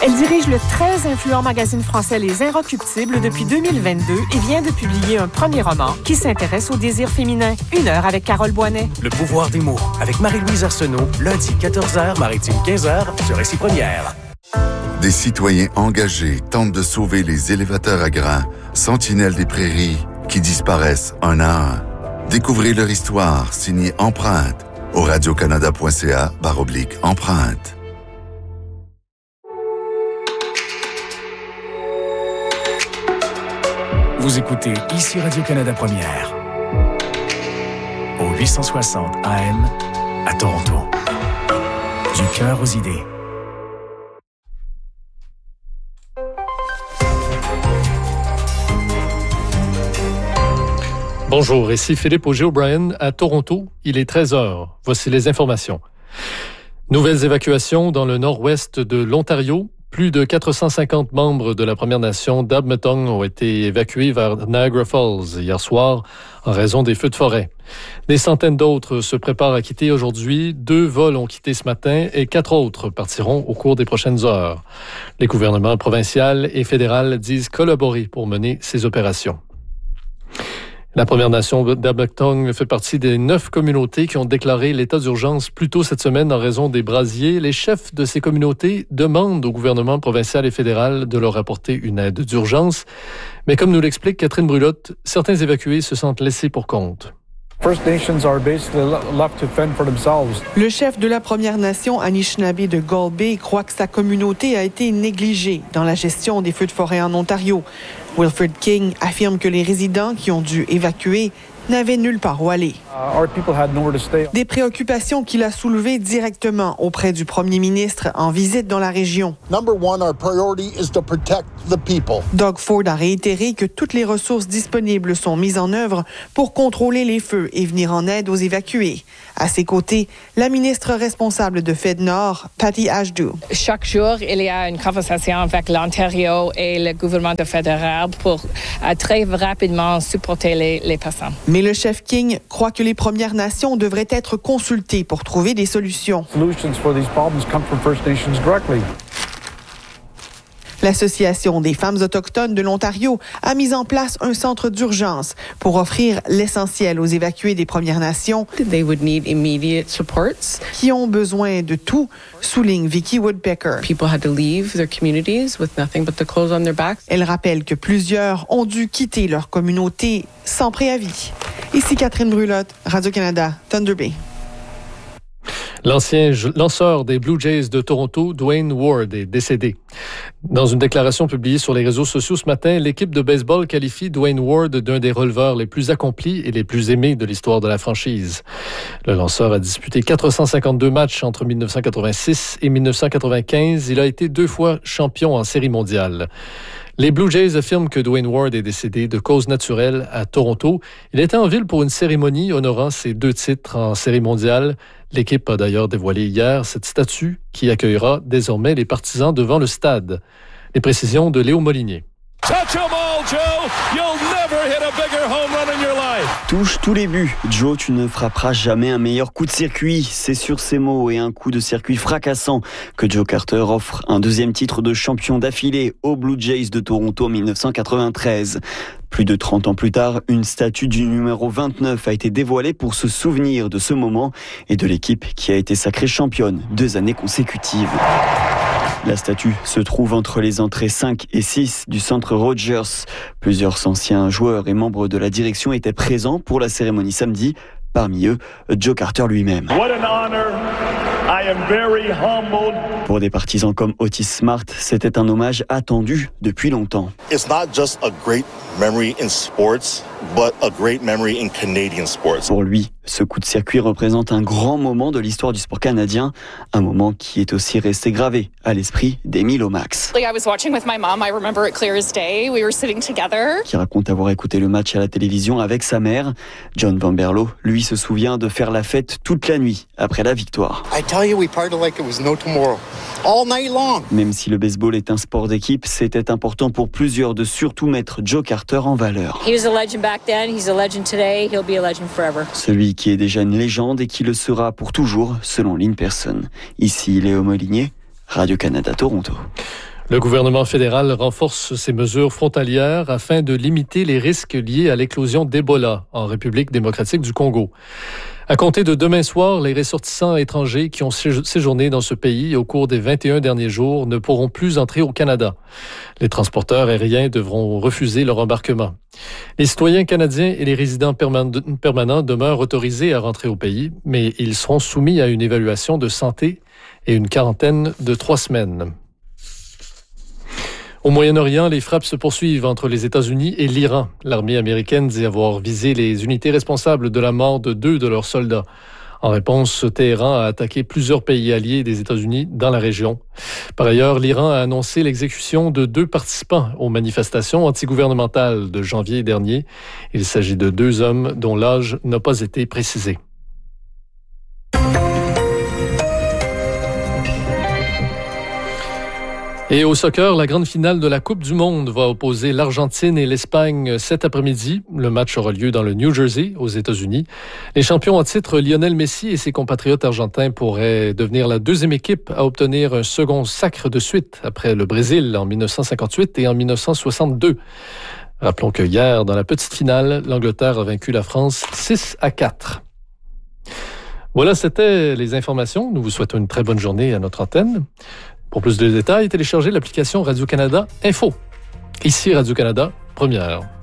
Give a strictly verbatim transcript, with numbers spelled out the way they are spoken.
Elle dirige le très influent magazine français Les Inrecuptibles depuis deux mille vingt-deux et vient de publier un premier roman qui s'intéresse au désir féminin. Une heure avec Carole Boinet. Le pouvoir des mots avec Marie-Louise Arsenault, lundi quatorze heures, maritime quinze heures, sur Récit Première. Des citoyens engagés tentent de sauver les élévateurs à grains, sentinelles des prairies, qui disparaissent un à un. Découvrez leur histoire, signée Empreinte, au radiocanada.ca barre oblique Empreinte. Vous écoutez ici Radio-Canada Première, au huit cent soixante A M à Toronto. Du cœur aux idées. Bonjour, ici Philippe Auger-O'Brien à Toronto. Il est treize heures. Voici les informations. Nouvelles évacuations dans le nord-ouest de l'Ontario. Plus de quatre cent cinquante membres de la Première Nation d'Abmetong ont été évacués vers Niagara Falls hier soir en raison des feux de forêt. Des centaines d'autres se préparent à quitter aujourd'hui. Deux vols ont quitté ce matin et quatre autres partiront au cours des prochaines heures. Les gouvernements provincial et fédéral disent collaborer pour mener ces opérations. La Première Nation d'Abmetong fait partie des neuf communautés qui ont déclaré l'état d'urgence plus tôt cette semaine en raison des brasiers. Les chefs de ces communautés demandent au gouvernement provincial et fédéral de leur apporter une aide d'urgence. Mais comme nous l'explique Catherine Brulotte, certains évacués se sentent laissés pour compte. Le chef de la Première Nation, Anishinaabe de Gull Bay, croit que sa communauté a été négligée dans la gestion des feux de forêt en Ontario. Wilfred King affirme que les résidents qui ont dû évacuer n'avaient nulle part où aller. Des préoccupations qu'il a soulevées directement auprès du premier ministre en visite dans la région. Doug Ford a réitéré que toutes les ressources disponibles sont mises en œuvre pour contrôler les feux et venir en aide aux évacués. À ses côtés, la ministre responsable de FedNord, Patty Ashdow. Chaque jour, il y a une conversation avec l'Ontario et le gouvernement fédéral pour uh, très rapidement supporter les, les personnes. Mais le chef King croit que les Premières Nations devraient être consultées pour trouver des solutions. L'Association des femmes autochtones de l'Ontario a mis en place un centre d'urgence pour offrir l'essentiel aux évacués des Premières Nations They would need immediate supports. qui ont besoin de tout, souligne Vicky Woodpecker. People had to leave their communities with nothing but the clothes on their backs. Elle rappelle que plusieurs ont dû quitter leur communauté sans préavis. Ici Catherine Brulotte, Radio-Canada, Thunder Bay. L'ancien lanceur des Blue Jays de Toronto, Dwayne Ward, est décédé. Dans une déclaration publiée sur les réseaux sociaux ce matin, l'équipe de baseball qualifie Dwayne Ward d'un des releveurs les plus accomplis et les plus aimés de l'histoire de la franchise. Le lanceur a disputé quatre cent cinquante-deux matchs entre dix-neuf cent quatre-vingt-six et dix-neuf cent quatre-vingt-quinze. Il a été deux fois champion en Série mondiale. Les Blue Jays affirment que Dwayne Ward est décédé de cause naturelle à Toronto. Il était en ville pour une cérémonie honorant ses deux titres en Série mondiale. L'équipe a d'ailleurs dévoilé hier cette statue qui accueillera désormais les partisans devant le stade. Les précisions de Léo Molinier. Touch 'em all, Joe. You'll never hit a bigger home run in your life. Touche tous les buts. Joe, tu ne frapperas jamais un meilleur coup de circuit. C'est sur ces mots et un coup de circuit fracassant que Joe Carter offre un deuxième titre de champion d'affilée aux Blue Jays de Toronto en dix-neuf cent quatre-vingt-treize. Plus de trente ans plus tard, une statue du numéro vingt-neuf a été dévoilée pour se souvenir de ce moment et de l'équipe qui a été sacrée championne deux années consécutives. La statue se trouve entre les entrées cinq et six du centre Rogers. Plusieurs anciens joueurs et membres de la direction étaient présents pour la cérémonie samedi. Parmi eux, Joe Carter lui-même. What an honor. I am very humbled. Pour des partisans comme Otis Smart, c'était un hommage attendu depuis longtemps. It's not just a great memory in sports, but a great memory in Canadian sports. Pour lui, ce coup de circuit représente un grand moment de l'histoire du sport canadien, un moment qui est aussi resté gravé à l'esprit d'Amy Lomax. I was watching with my mom. I remember it clear as day. We were sitting together. Qui raconte avoir écouté le match à la télévision avec sa mère. John Vanberlo, lui, se souvient de faire la fête toute la nuit après la victoire. I tell you, we partied like it was no tomorrow. All night long. Même si le baseball est un sport d'équipe, c'était important pour plusieurs de surtout mettre Joe Carter en valeur. He was a legend back then. He's a legend today. He'll be a legend forever. Celui qui est déjà une légende et qui le sera pour toujours, selon l'In-Person. Ici, Léo Molinier, Radio-Canada Toronto. Le gouvernement fédéral renforce ses mesures frontalières afin de limiter les risques liés à l'éclosion d'Ebola en République démocratique du Congo. À compter de demain soir, les ressortissants étrangers qui ont séjourné dans ce pays au cours des vingt et un derniers jours ne pourront plus entrer au Canada. Les transporteurs aériens devront refuser leur embarquement. Les citoyens canadiens et les résidents permanents demeurent autorisés à rentrer au pays, mais ils seront soumis à une évaluation de santé et une quarantaine de trois semaines. Au Moyen-Orient, les frappes se poursuivent entre les États-Unis et l'Iran. L'armée américaine dit avoir visé les unités responsables de la mort de deux de leurs soldats. En réponse, Téhéran a attaqué plusieurs pays alliés des États-Unis dans la région. Par ailleurs, l'Iran a annoncé l'exécution de deux participants aux manifestations antigouvernementales de janvier dernier. Il s'agit de deux hommes dont l'âge n'a pas été précisé. Et au soccer, la grande finale de la Coupe du Monde va opposer l'Argentine et l'Espagne cet après-midi. Le match aura lieu dans le New Jersey, aux États-Unis. Les champions en titre, Lionel Messi et ses compatriotes argentins pourraient devenir la deuxième équipe à obtenir un second sacre de suite après le Brésil en dix-neuf cent cinquante-huit et en dix-neuf cent soixante-deux. Rappelons que hier, dans la petite finale, l'Angleterre a vaincu la France six à quatre. Voilà, c'était les informations. Nous vous souhaitons une très bonne journée à notre antenne. Pour plus de détails, téléchargez l'application Radio-Canada Info. Ici Radio-Canada, première.